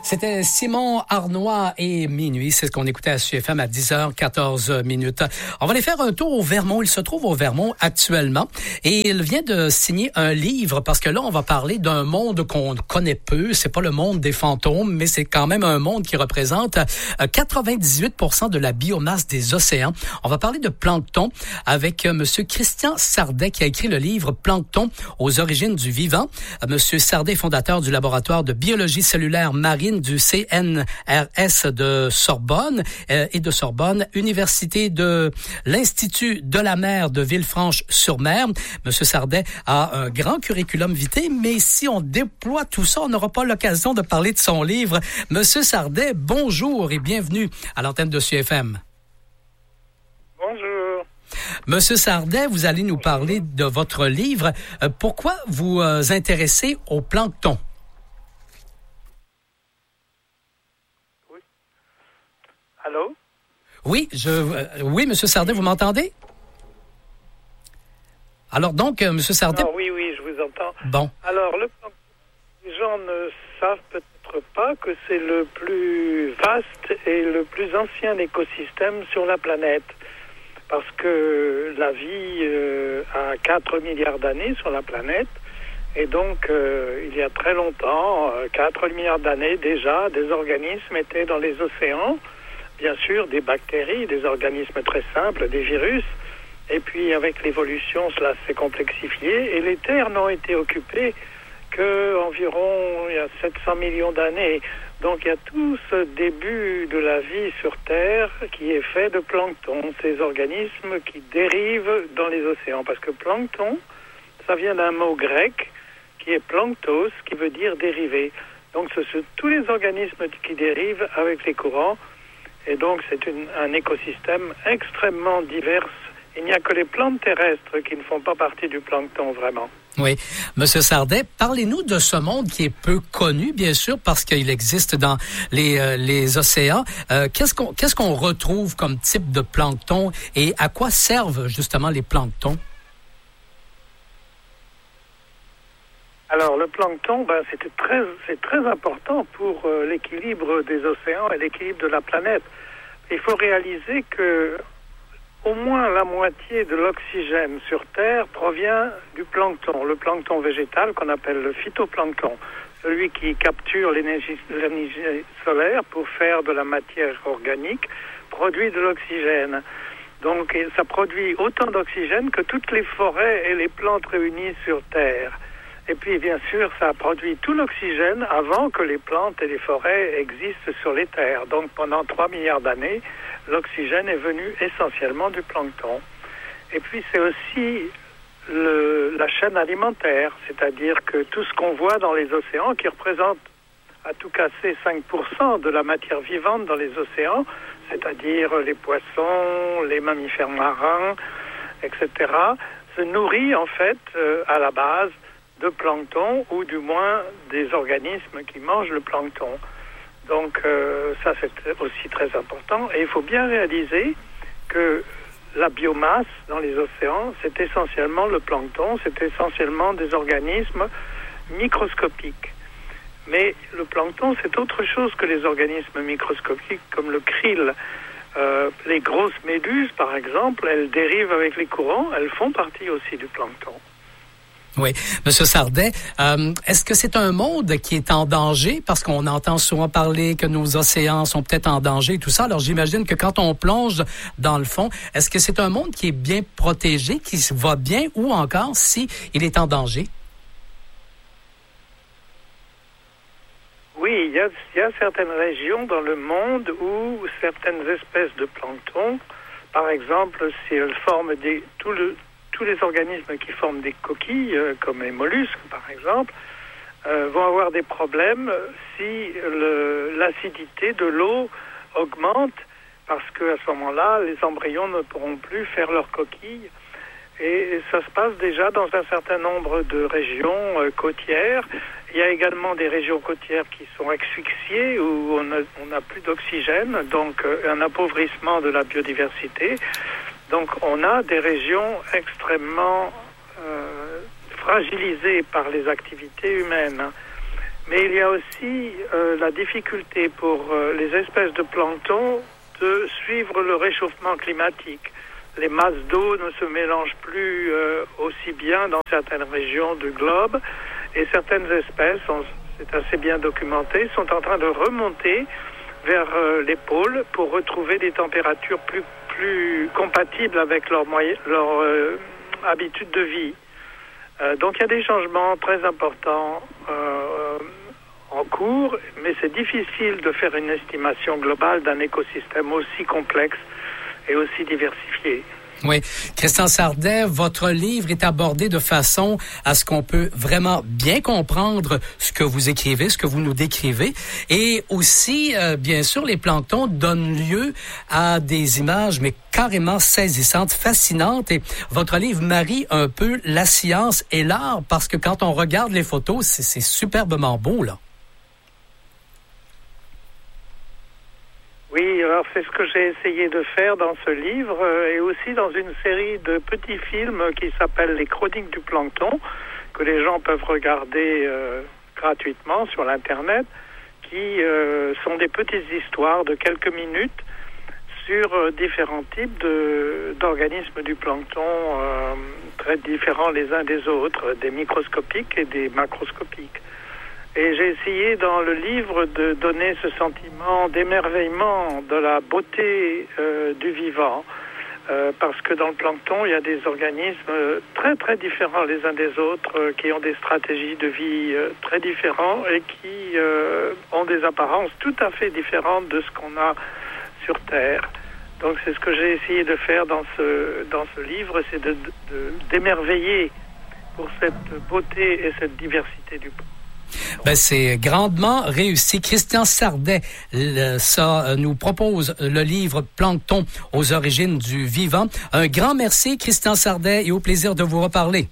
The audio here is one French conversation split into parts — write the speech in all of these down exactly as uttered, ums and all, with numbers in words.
C'était Simon Arnois et Minuit. C'est ce qu'on écoutait à S U F M à dix heures quatorze minutes. On va aller faire un tour au Vermont. Il se trouve au Vermont actuellement et il vient de signer un livre parce que là, on va parler d'un monde qu'on connaît peu. C'est pas le monde des fantômes, mais c'est quand même un monde qui représente quatre-vingt-dix-huit pour cent de la biomasse des océans. On va parler de plancton avec Monsieur Christian Sardet qui a écrit le livre Plancton aux origines du vivant. Monsieur Sardet, fondateur du laboratoire de biologie cellulaire marine du C N R S de Sorbonne euh, et de Sorbonne, Université de l'Institut de la mer de Villefranche-sur-Mer. Monsieur Sardet a un grand curriculum vitae, mais si on déploie tout ça, on n'aura pas l'occasion de parler de son livre. Monsieur Sardet, bonjour et bienvenue à l'antenne de S U F M. Bonjour. Monsieur Sardet, vous allez nous parler de votre livre. Euh, pourquoi vous euh, intéressez au plancton? Allô? Oui, je, euh, oui, Monsieur Sardet, vous m'entendez? Alors donc, euh, Monsieur Sardet... Non, oui, oui, je vous entends. Bon. Alors, le, les gens ne savent peut-être pas que c'est le plus vaste et le plus ancien écosystème sur la planète. Parce que la vie euh, a quatre milliards d'années sur la planète. Et donc, euh, il y a très longtemps, euh, quatre milliards d'années déjà, des organismes étaient dans les océans. Bien sûr, des bactéries, des organismes très simples, des virus. Et puis, avec l'évolution, cela s'est complexifié. Et les terres n'ont été occupées qu'environ il y a sept cents millions d'années. Donc, il y a tout ce début de la vie sur Terre qui est fait de plancton, ces organismes qui dérivent dans les océans. Parce que plancton, ça vient d'un mot grec qui est planctos, qui veut dire dériver. Donc, ce sont tous les organismes qui dérivent avec les courants. Et donc, c'est une, un écosystème extrêmement divers. Il n'y a que les plantes terrestres qui ne font pas partie du plancton, vraiment. Oui. Monsieur Sardet, parlez-nous de ce monde qui est peu connu, bien sûr, parce qu'il existe dans les, euh, les océans. Euh, qu'est-ce qu'on, qu'est-ce qu'on retrouve comme type de plancton et à quoi servent justement les planctons? Alors, le plancton, ben, c'était très, c'est très important pour euh, l'équilibre des océans et l'équilibre de la planète. Il faut réaliser que au moins la moitié de l'oxygène sur Terre provient du plancton, le plancton végétal qu'on appelle le phytoplancton, celui qui capture l'énergie, l'énergie solaire pour faire de la matière organique, produit de l'oxygène. Donc, ça produit autant d'oxygène que toutes les forêts et les plantes réunies sur Terre. Et puis, bien sûr, ça produit tout l'oxygène avant que les plantes et les forêts existent sur les terres. Donc, pendant trois milliards d'années, l'oxygène est venu essentiellement du plancton. Et puis, c'est aussi le, la chaîne alimentaire, c'est-à-dire que tout ce qu'on voit dans les océans, qui représente à tout casser cinq pour cent de la matière vivante dans les océans, c'est-à-dire les poissons, les mammifères marins, et cetera, se nourrit en fait euh, à la base de plancton, ou du moins des organismes qui mangent le plancton. Donc euh, ça, c'est aussi très important. Et il faut bien réaliser que la biomasse dans les océans, c'est essentiellement le plancton, c'est essentiellement des organismes microscopiques. Mais le plancton, c'est autre chose que les organismes microscopiques, comme le krill. Euh, les grosses méduses, par exemple, elles dérivent avec les courants, elles font partie aussi du plancton. Oui. Monsieur Sardet, euh, est-ce que c'est un monde qui est en danger? Parce qu'on entend souvent parler que nos océans sont peut-être en danger et tout ça. Alors, j'imagine que quand on plonge dans le fond, est-ce que c'est un monde qui est bien protégé, qui va bien, ou encore si il est en danger? Oui, il y a, il y a certaines régions dans le monde où certaines espèces de plancton, par exemple, si elles forment des, tout le tous les organismes qui forment des coquilles, euh, comme les mollusques par exemple, euh, vont avoir des problèmes si le, l'acidité de l'eau augmente, parce qu'à ce moment-là, les embryons ne pourront plus faire leurs coquilles. Et ça se passe déjà dans un certain nombre de régions euh, côtières. Il y a également des régions côtières qui sont asphyxiées, où on n'a plus d'oxygène, donc euh, un appauvrissement de la biodiversité. Donc on a des régions extrêmement euh, fragilisées par les activités humaines. Mais il y a aussi euh, la difficulté pour euh, les espèces de plancton de suivre le réchauffement climatique. Les masses d'eau ne se mélangent plus euh, aussi bien dans certaines régions du globe et certaines espèces, on, c'est assez bien documenté, sont en train de remonter vers euh, les pôles pour retrouver des températures plus, plus compatibles avec leur, moyen, leur euh, habitude de vie. Euh, donc il y a des changements très importants euh, en cours, mais c'est difficile de faire une estimation globale d'un écosystème aussi complexe et aussi diversifié. Oui. Christian Sardet, votre livre est abordé de façon à ce qu'on peut vraiment bien comprendre ce que vous écrivez, ce que vous nous décrivez. Et aussi, euh, bien sûr, les planctons donnent lieu à des images, mais carrément saisissantes, fascinantes. Et votre livre marie un peu la science et l'art, parce que quand on regarde les photos, c'est, c'est superbement beau, là. Oui, alors c'est ce que j'ai essayé de faire dans ce livre euh, et aussi dans une série de petits films qui s'appellent Les Chroniques du Plancton, que les gens peuvent regarder euh, gratuitement sur l'Internet, qui euh, sont des petites histoires de quelques minutes sur euh, différents types de, d'organismes du plancton euh, très différents les uns des autres, des microscopiques et des macroscopiques. Et j'ai essayé dans le livre de donner ce sentiment d'émerveillement de la beauté euh, du vivant, euh, parce que dans le plancton, il y a des organismes très très différents les uns des autres, euh, qui ont des stratégies de vie euh, très différentes et qui euh, ont des apparences tout à fait différentes de ce qu'on a sur Terre. Donc c'est ce que j'ai essayé de faire dans ce, dans ce livre, c'est de, de, d'émerveiller pour cette beauté et cette diversité du plancton. Ben, c'est grandement réussi. Christian Sardet le, ça, euh, nous propose le livre Plancton aux origines du vivant. Un grand merci, Christian Sardet, et au plaisir de vous reparler.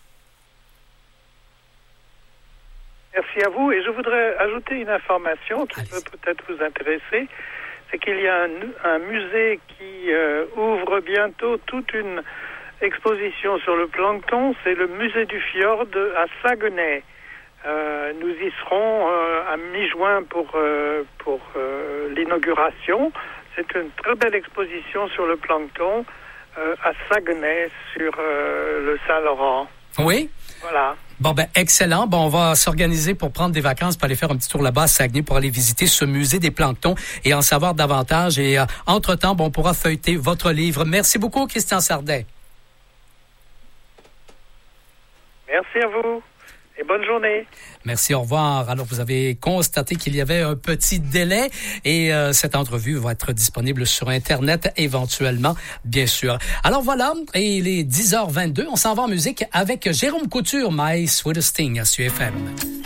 Merci à vous. Et je voudrais ajouter une information qui Allez-y. peut peut-être vous intéresser. C'est qu'il y a un, un musée qui euh, ouvre bientôt toute une exposition sur le plancton. C'est le musée du fjord à Saguenay. Euh, nous y serons euh, à mi-juin pour, euh, pour euh, l'inauguration. C'est une très belle exposition sur le plancton euh, à Saguenay, sur euh, le Saint-Laurent. Oui? Voilà. Bon, ben, excellent. Bon, on va s'organiser pour prendre des vacances, pour aller faire un petit tour là-bas à Saguenay, pour aller visiter ce musée des planctons et en savoir davantage. Et euh, entre-temps, bon, on pourra feuilleter votre livre. Merci beaucoup, Christian Sardet. Merci à vous. Et bonne journée. Merci, au revoir. Alors, vous avez constaté qu'il y avait un petit délai et euh, cette entrevue va être disponible sur Internet éventuellement, bien sûr. Alors voilà, et il est dix heures vingt-deux, on s'en va en musique avec Jérôme Couture, My Sweetest Thing à S U F M.